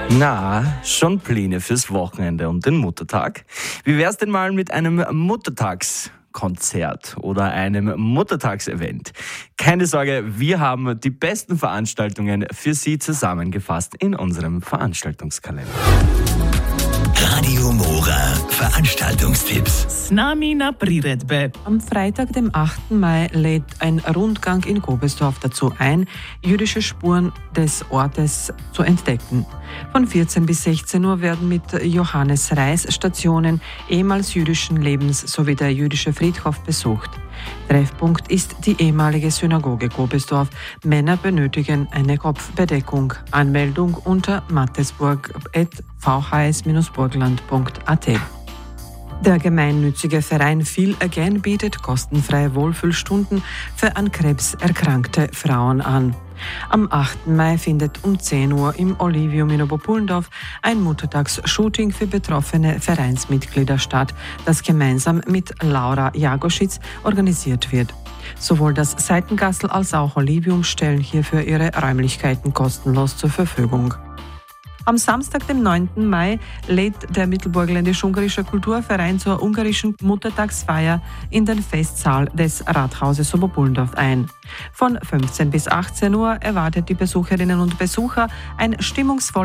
Na, schon Pläne fürs Wochenende und den Muttertag? Wie wär's denn mal mit einem Muttertagskonzert oder einem Muttertagsevent? Keine Sorge, wir haben die besten Veranstaltungen für Sie zusammengefasst in unserem Veranstaltungskalender. Radio Mora Veranstaltungstipps. S nami na priredbe. Am Freitag, dem 8. Mai, lädt ein Rundgang in Gobesdorf dazu ein, jüdische Spuren des Ortes zu entdecken. Von 14 bis 16 Uhr werden mit Johannes Reis Stationen ehemals jüdischen Lebens sowie der jüdische Friedhof besucht. Treffpunkt ist die ehemalige Synagoge Gobesdorf. Männer benötigen eine Kopfbedeckung. Anmeldung unter mattesburg@vhs-burgenland.at. Der gemeinnützige Verein Feel Again bietet kostenfreie Wohlfühlstunden für an Krebs erkrankte Frauen an. Am 8. Mai findet um 10 Uhr im Olivium in Oberpullendorf ein Muttertags-Shooting für betroffene Vereinsmitglieder statt, das gemeinsam mit Laura Jagoschitz organisiert wird. Sowohl das Seitengassel als auch Olivium stellen hierfür ihre Räumlichkeiten kostenlos zur Verfügung. Am Samstag, dem 9. Mai, lädt der Mittelburgenländisch-Ungarische Kulturverein zur ungarischen Muttertagsfeier in den Festsaal des Rathauses Oberpullendorf ein. Von 15 bis 18 Uhr erwartet die Besucherinnen und Besucher ein stimmungsvolles